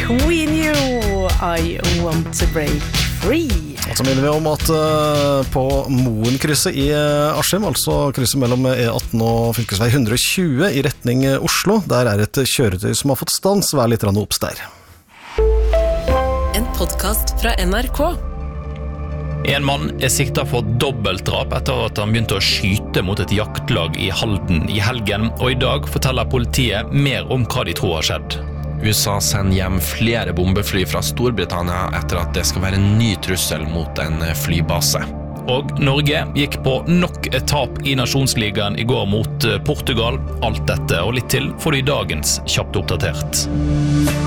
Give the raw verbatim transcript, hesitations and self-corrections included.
Queen You, I Want to Break Free. Og så minner vi om at uh, på Moen-krysset i uh, Askim, altså krysset mellom E atten og fylkesvei hundre og tjue i retning uh, Oslo, der er et kjøretøy som har fått stans, vær litt rann opps der. En podcast fra N R K. En mann er siktet for dobbeltdrap etter at han begynte å skyte mot et jaktlag i Halden i helgen, og i dag forteller politiet mer om hva de tror har skjedd. U S A sender hjem flere bombefly fra Storbritannia etter at det skal være en ny trussel mot en flybase. Og Norge gikk på nok et tap i Nasjonsligaen i går mot Portugal. Alt dette og litt til får du i dagens kjapt oppdatert.